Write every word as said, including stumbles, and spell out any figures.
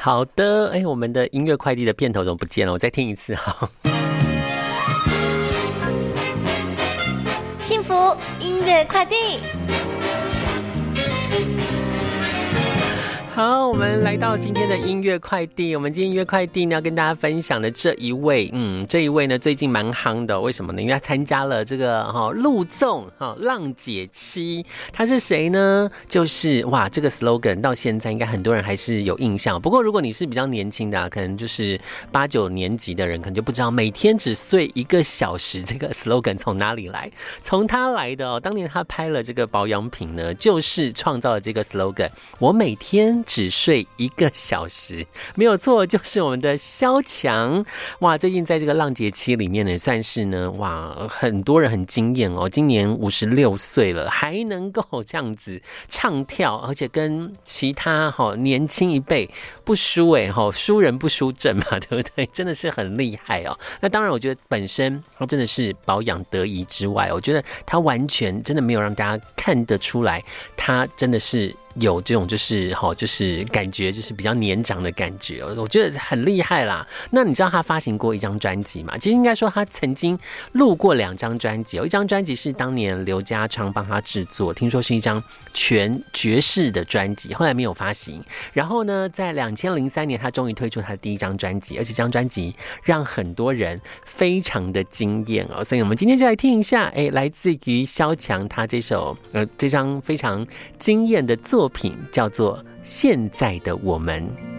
好的，哎，我们的音乐快递的片头怎么不见了？我再听一次好。 幸福音乐快递。 好，我们来到今天的音乐快递。我们今天音乐快递呢，要跟大家分享的这一位，嗯，这一位呢最近蛮夯的，为什么呢？因为他参加了这个哈陆纵哈浪姐七，他是谁呢？就是哇，这个 slogan 到现在应该很多人还是有印象。不过如果你是比较年轻的、啊，可能就是八九年级的人，可能就不知道每天只睡一个小时这个 slogan 从哪里来，从他来的哦。当年他拍了这个保养品呢，就是创造了这个 slogan， 我每天只睡一个小时，没有错，就是我们的萧蔷。哇，最近在这个浪姐七里面呢，算是呢，哇，很多人很惊艳哦。今年五十六岁了，还能够这样子唱跳，而且跟其他哈年轻一辈不输哎哈，输人不输阵嘛，对不对？真的是很厉害哦。那当然，我觉得本身他真的是保养得宜之外，我觉得他完全真的没有让大家看得出来，他真的是有这种就是好，就是感觉就是比较年长的感觉，我觉得很厉害啦。那你知道他发行过一张专辑吗？其实应该说他曾经录过两张专辑，有一张专辑是当年刘家昌帮他制作，听说是一张全爵士的专辑，后来没有发行。然后呢，在二零零三年他终于推出他的第一张专辑，而且这张专辑让很多人非常的惊艳哦。所以我们今天就来听一下，哎，来自于萧蔷他这首呃这张非常惊艳的作品。作品叫做《现在的我们》。